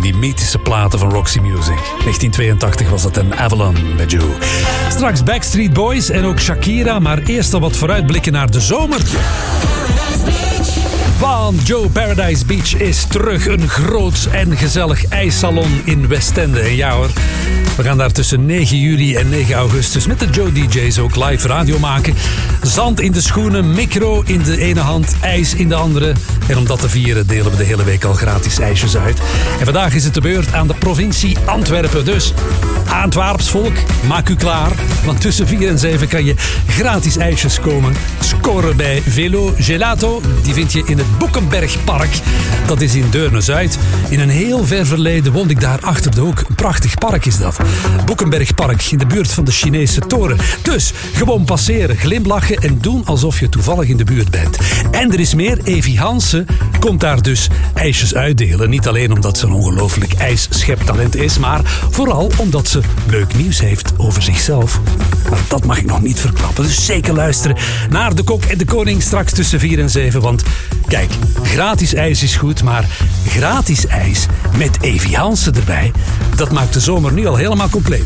die mythische platen van Roxy Music. 1982 was dat een Avalon met You. Straks Backstreet Boys en ook Shakira, maar eerst al wat vooruitblikken naar de zomer. Want Joe Paradise Beach is terug. Een groot en gezellig ijssalon in Westende. En ja hoor, we gaan daar tussen 9 juli en 9 augustus met de Joe DJ's ook live radio maken. Zand in de schoenen, micro in de ene hand, ijs in de andere. En om dat te vieren delen we de hele week al gratis ijsjes uit. En vandaag is het de beurt aan de provincie Antwerpen. Dus Antwerps volk, maak u klaar. Want tussen 4 en 7 kan je gratis ijsjes komen scoren bij Velo Gelato. Die vind je in het Boekenbergpark. Dat is in Deurne-Zuid. In een heel ver verleden woonde ik daar achter de hoek. Een prachtig park is dat. Boekenbergpark in de buurt van de Chinese toren. Dus gewoon passeren, glimlachen en doen alsof je toevallig in de buurt bent. En er is meer. Evie Hansen komt daar dus ijsjes uitdelen. Niet alleen omdat ze een ongelooflijk ijsscheptalent is, maar vooral omdat ze leuk nieuws heeft over zichzelf. Maar dat mag ik nog niet verklappen. Dus zeker luisteren naar De Kok en de Koning straks tussen 4 en 7. Want kijk, gratis ijs is goed, maar gratis ijs met Evie Hansen erbij, dat maakt de zomer nu al helemaal compleet.